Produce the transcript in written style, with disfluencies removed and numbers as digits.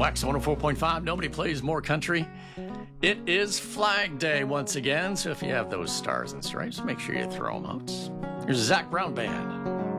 Wax 104.5, nobody plays more country. It is Flag Day once again, so if you have those stars and stripes, make sure you throw them out. Here's the Zac Brown Band.